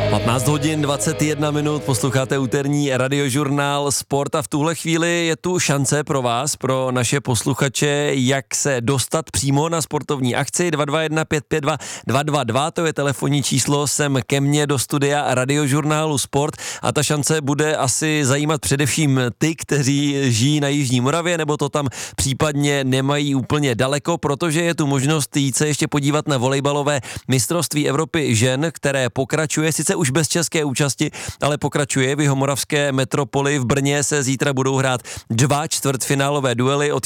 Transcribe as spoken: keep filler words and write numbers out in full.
patnáct hodin dvacet jedna minut, posloucháte úterní radiožurnál Sport a v tuhle chvíli je tu šance pro vás, pro naše posluchače, jak se dostat přímo na sportovní akci. Dva dva jedna pět pět dva dva dva dva, to je telefonní číslo sem ke mně do studia radiožurnálu Sport a ta šance bude asi zajímat především ty, kteří žijí na Jižní Moravě nebo to tam případně nemají úplně daleko, protože je tu možnost jít se ještě podívat na volejbalové mistrovství Evropy žen, které pokračuje, sice už bez české účasti, ale pokračuje v jihomoravské metropoli. V Brně se zítra budou hrát dva čtvrtfinálové duely od